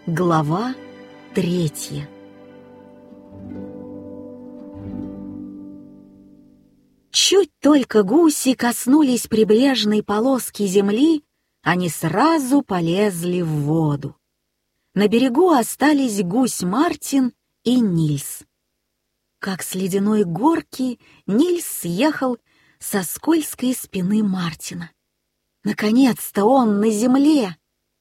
Глава 3. Чуть только гуси коснулись прибрежной полоски земли, они сразу полезли в воду. На берегу остались гусь Мартин и Нильс. Как с ледяной горки Нильс съехал со скользкой спины Мартина. Наконец-то он на земле!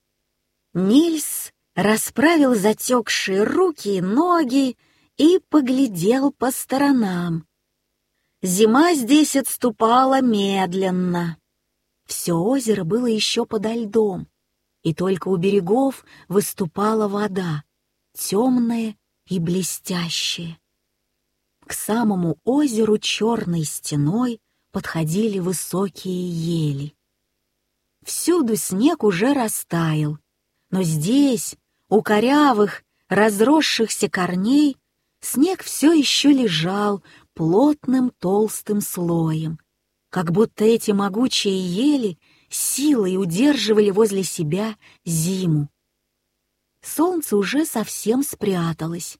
Нильс расправил затекшие руки и ноги и поглядел по сторонам. Зима здесь отступала медленно. Все озеро было еще подо льдом, и только у берегов выступала вода, темная и блестящая. К самому озеру черной стеной подходили высокие ели. Всюду снег уже растаял, но здесь, у корявых, разросшихся корней, снег все еще лежал плотным толстым слоем, как будто эти могучие ели силой удерживали возле себя зиму. Солнце уже совсем спряталось.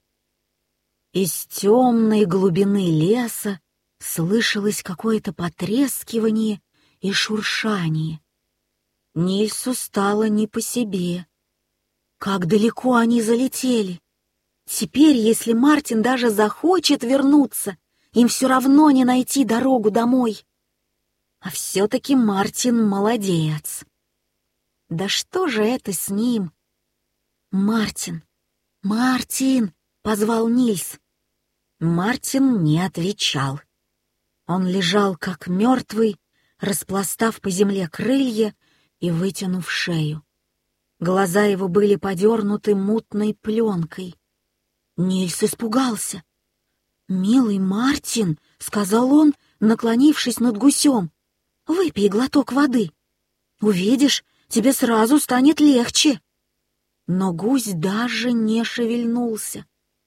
Из темной глубины леса слышалось какое-то потрескивание и шуршание. Нильсу стало не по себе. Как далеко они залетели! Теперь, если Мартин даже захочет вернуться, им все равно не найти дорогу домой. А все-таки Мартин молодец. Да что же это с ним? «Мартин! Мартин!» — позвал Нильс. Мартин не отвечал. Он лежал как мертвый, распластав по земле крылья и вытянув шею. Глаза его были подернуты мутной пленкой. Нильс испугался. «Милый Мартин», — сказал он, наклонившись над гусем, — «выпей глоток воды. Увидишь, тебе сразу станет легче». Но гусь даже не шевельнулся.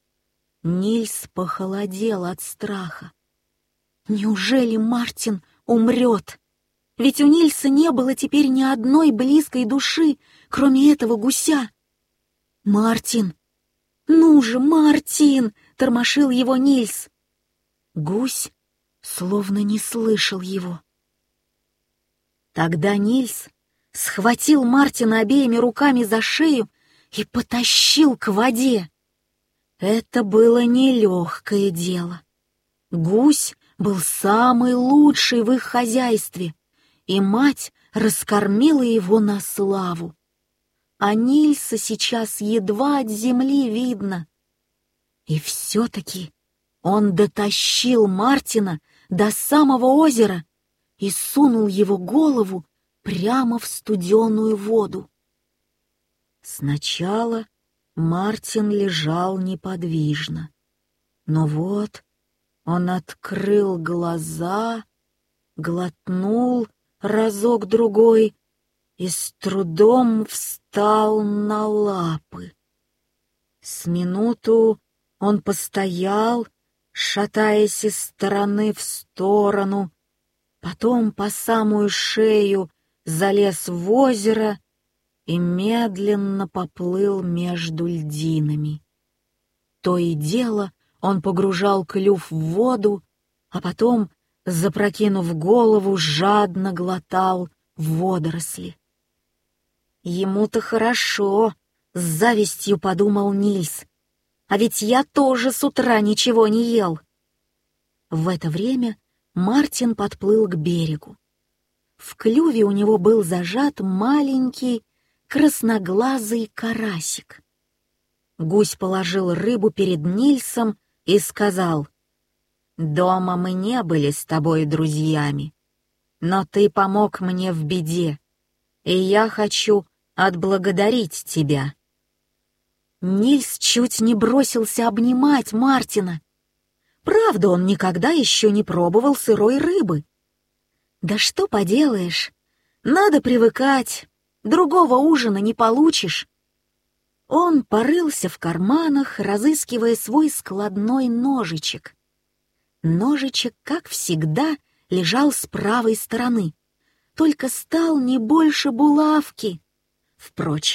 Нильс похолодел от страха. Неужели Мартин умрет? Ведь у Нильса не было теперь ни одной близкой души, кроме этого гуся. «Мартин! Ну же, Мартин!» — тормошил его Нильс. Гусь словно не слышал его. Тогда Нильс схватил Мартина обеими руками за шею и потащил к воде. Это было нелегкое дело. Гусь был самый лучший в их хозяйстве, и мать раскормила его на славу. А Нильса сейчас едва от земли видно. И все-таки он дотащил Мартина до самого озера и сунул его голову прямо в студеную воду. Сначала Мартин лежал неподвижно, но вот он открыл глаза, глотнул разок-другой и с трудом встал на лапы. С минуту он постоял, шатаясь из стороны в сторону, потом по самую шею залез в озеро и медленно поплыл между льдинами. То и дело он погружал клюв в воду, а потом, запрокинув голову, жадно глотал водоросли. «Ему-то хорошо», — с завистью подумал Нильс. «А ведь я тоже с утра ничего не ел». В это время Мартин подплыл к берегу. В клюве у него был зажат маленький красноглазый карасик. Гусь положил рыбу перед Нильсом и сказал: «Дома мы не были с тобой друзьями, но ты помог мне в беде, и я хочу отблагодарить тебя». Нильс чуть не бросился обнимать Мартина. Правда, он никогда еще не пробовал сырой рыбы. Да что поделаешь, надо привыкать, другого ужина не получишь. Он порылся в карманах, разыскивая свой складной ножичек. Ножичек, как всегда, лежал с правой стороны, только стал не больше булавки. Впрочем,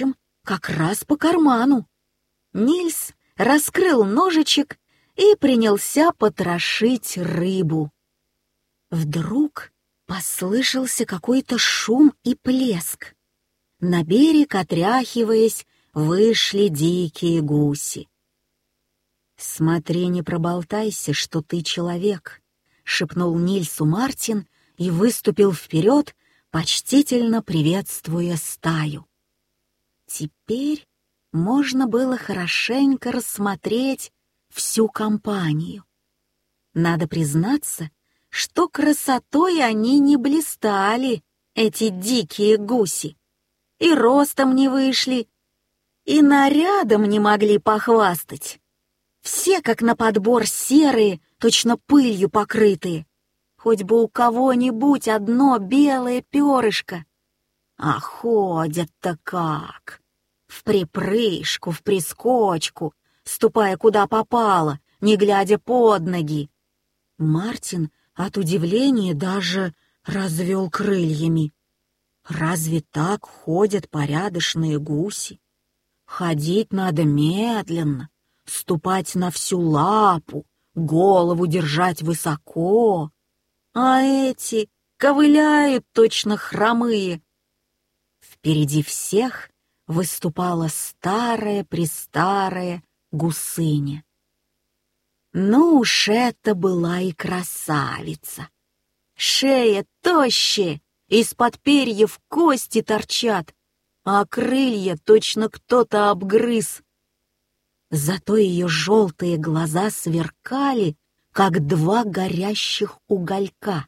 как раз по карману. Нильс раскрыл ножичек и принялся потрошить рыбу. Вдруг послышался какой-то шум и плеск. На берег, отряхиваясь, вышли дикие гуси. «Смотри, не проболтайся, что ты человек», — шепнул Нильсу Мартин и выступил вперед, почтительно приветствуя стаю. Теперь можно было хорошенько рассмотреть всю компанию. Надо признаться, что красотой они не блистали, эти дикие гуси, и ростом не вышли, и нарядом не могли похвастать. Все, как на подбор, серые, точно пылью покрытые. Хоть бы у кого-нибудь одно белое перышко. А ходят-то как! В припрыжку, в прискочку, ступая куда попало, не глядя под ноги. Мартин от удивления даже развел крыльями. Разве так ходят порядочные гуси? Ходить надо медленно, ступать на всю лапу, голову держать высоко. А эти ковыляют точно хромые. Впереди всех выступала старая-престарая гусыня. Ну уж это была и красавица. Шея тощая, из-под перьев кости торчат, а крылья точно кто-то обгрыз. Зато ее желтые глаза сверкали, как два горящих уголька.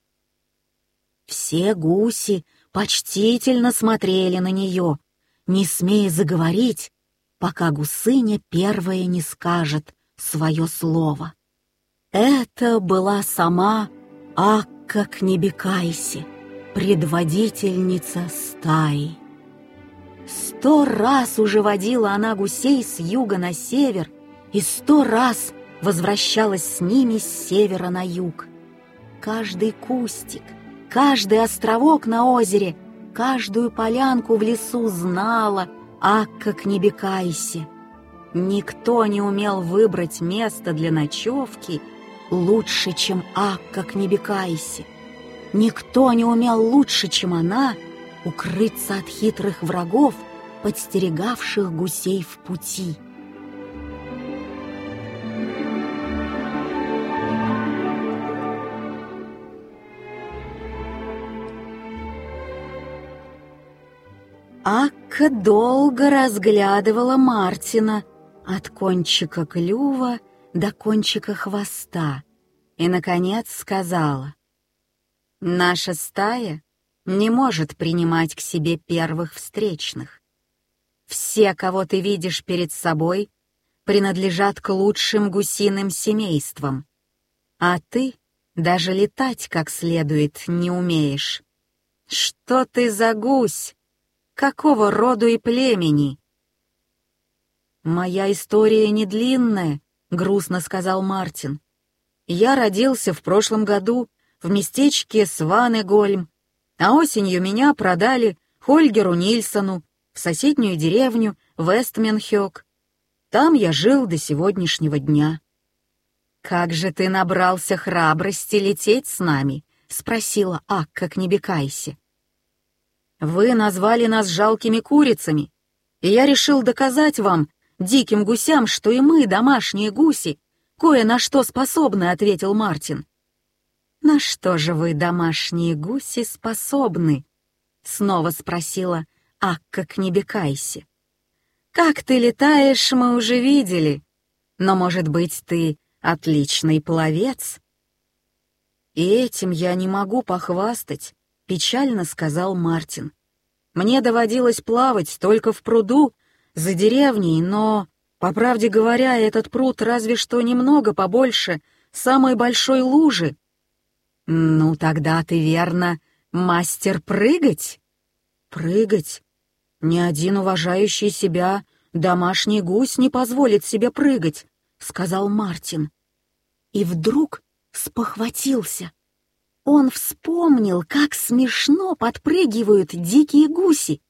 Все гуси почтительно смотрели на нее, не смея заговорить, пока гусыня первая не скажет свое слово. Это была сама Акка Кнебекайси, предводительница стаи. 100 раз уже водила она гусей с юга на север и 100 раз возвращалась с ними с севера на юг. Каждый кустик, каждый островок на озере, каждую полянку в лесу знала Акка Кнебекайси. Никто не умел выбрать место для ночевки лучше, чем Акка Кнебекайси. Никто не умел лучше, чем она, укрыться от хитрых врагов, подстерегавших гусей в пути. Акка долго разглядывала Мартина от кончика клюва до кончика хвоста и, наконец, сказала: «Наша стая не может принимать к себе первых встречных. Все, кого ты видишь перед собой, принадлежат к лучшим гусиным семействам, а ты даже летать как следует не умеешь. Что ты за гусь? Какого роду и племени?» «Моя история не длинная», — грустно сказал Мартин. «Я родился в прошлом году в местечке Сванегольм, а осенью меня продали Хольгеру Нильсону в соседнюю деревню Вестменхёк. Там я жил до сегодняшнего дня». «Как же ты набрался храбрости лететь с нами?» — спросила Акка Кнебекайси. «Вы назвали нас жалкими курицами, и я решил доказать вам, диким гусям, что и мы, домашние гуси, кое на что способны», — ответил Мартин. «На что же вы, домашние гуси, способны?» — снова спросила Акка Кнебекайси. «Как ты летаешь, мы уже видели, но, может быть, ты отличный пловец?» «И этим я не могу похвастать», — печально сказал Мартин. «Мне доводилось плавать только в пруду за деревней, но, по правде говоря, этот пруд разве что немного побольше самой большой лужи». «Ну, тогда ты, верно, мастер прыгать?» «Прыгать? Ни один уважающий себя домашний гусь не позволит себе прыгать», — сказал Мартин. И вдруг спохватился. Он вспомнил, как смешно подпрыгивают дикие гуси,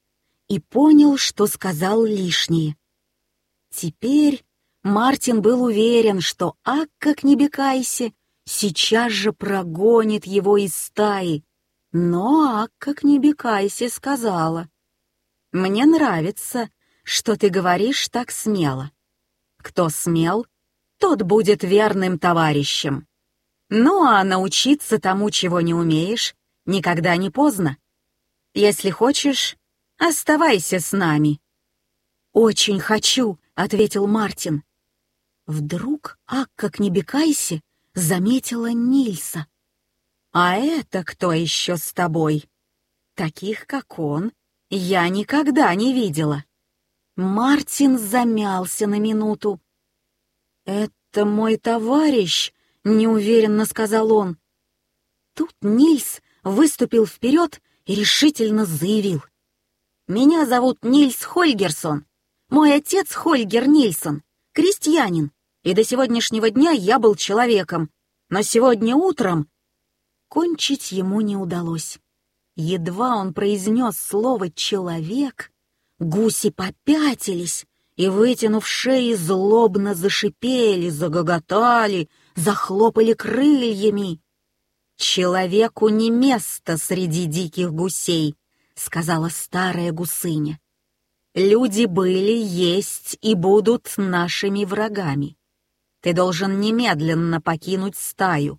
и понял, что сказал лишнее. Теперь Мартин был уверен, что Акка Кнебекайсе сейчас же прогонит его из стаи. Но Акка Кнебекайсе сказала: «Мне нравится, что ты говоришь так смело. Кто смел, тот будет верным товарищем. Ну а научиться тому, чего не умеешь, никогда не поздно. Если хочешь, оставайся с нами». «Очень хочу», — ответил Мартин. Вдруг Акка Кнебекайсе заметила Нильса. «А это кто еще с тобой? Таких, как он, я никогда не видела». Мартин замялся на минуту. «Это мой товарищ», — неуверенно сказал он. Тут Нильс выступил вперед и решительно заявил: «Меня зовут Нильс Хольгерсон. Мой отец Хольгер Нильсон, крестьянин, и до сегодняшнего дня я был человеком. Но сегодня утром...» Кончить ему не удалось. Едва он произнес слово «человек», гуси попятились и, вытянув шеи, злобно зашипели, загоготали, захлопали крыльями. «Человеку не место среди диких гусей», — сказала старая гусыня. «Люди были, есть и будут нашими врагами. Ты должен немедленно покинуть стаю».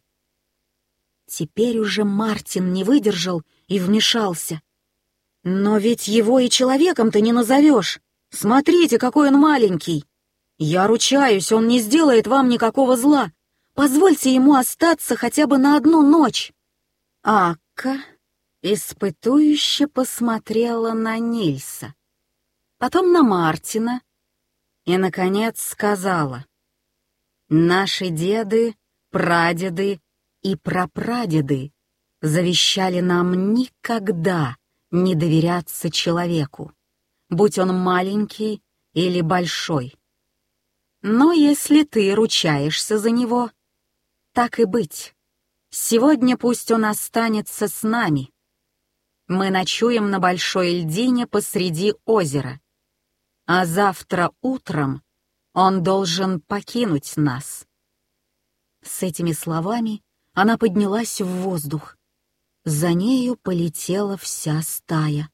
Теперь уже Мартин не выдержал и вмешался. «Но ведь его и человеком-то не назовешь. Смотрите, какой он маленький. Я ручаюсь, он не сделает вам никакого зла. Позвольте ему остаться хотя бы на одну ночь». Акка испытующе посмотрела на Нильса, потом на Мартина и, наконец, сказала: «Наши деды, прадеды и прапрадеды завещали нам никогда не доверяться человеку, будь он маленький или большой. Но если ты ручаешься за него, так и быть, сегодня пусть он останется с нами. Мы ночуем на большой льдине посреди озера, а завтра утром он должен покинуть нас». С этими словами она поднялась в воздух. За нею полетела вся стая.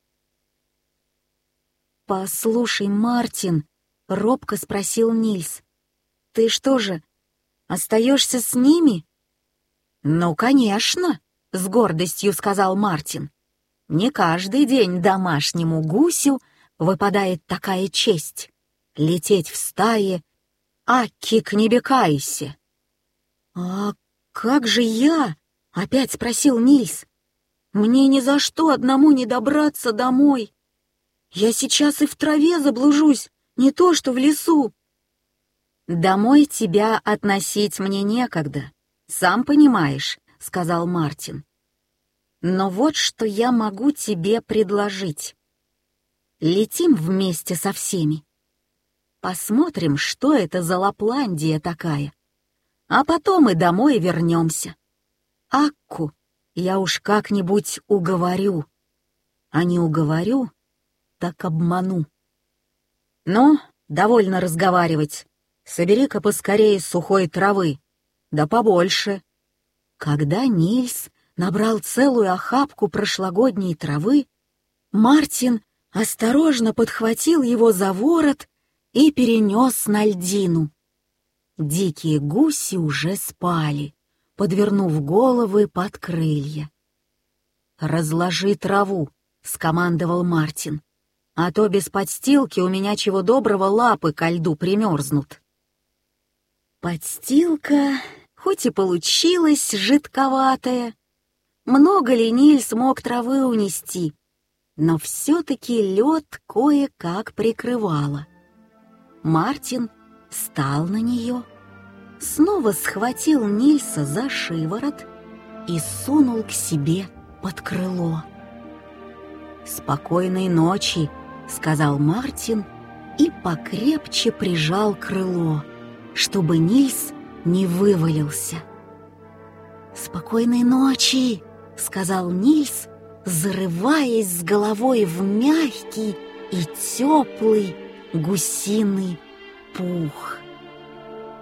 «Послушай, Мартин», — робко спросил Нильс, — «ты что же, остаешься с ними?» «Ну, конечно», — с гордостью сказал Мартин. «Не каждый день домашнему гусю выпадает такая честь — лететь в стае Акки Кнебекайсе». «А как же я?» — опять спросил Нильс. «Мне ни за что одному не добраться домой. Я сейчас и в траве заблужусь, не то что в лесу». «Домой тебя относить мне некогда, сам понимаешь», — сказал Мартин. «Но вот что я могу тебе предложить. Летим вместе со всеми. Посмотрим, что это за Лапландия такая. А потом и домой вернемся. Акку я уж как-нибудь уговорю. А не уговорю, так обману. Ну, довольно разговаривать. Собери-ка поскорее сухой травы, да побольше». Когда Нильс набрал целую охапку прошлогодней травы, Мартин осторожно подхватил его за ворот и перенес на льдину. Дикие гуси уже спали, подвернув головы под крылья. «Разложи траву», — скомандовал Мартин, «а то без подстилки у меня чего доброго лапы ко льду примерзнут». Подстилка, хоть и получилась жидковатая, много ли Нильс мог травы унести, но все-таки лед кое-как прикрывала. Мартин встал на нее, снова схватил Нильса за шиворот и сунул к себе под крыло. «Спокойной ночи», — сказал Мартин и покрепче прижал крыло, чтобы Нильс не вывалился. «Спокойной ночи», — сказал Нильс, зарываясь с головой в мягкий и теплый гусиный пух.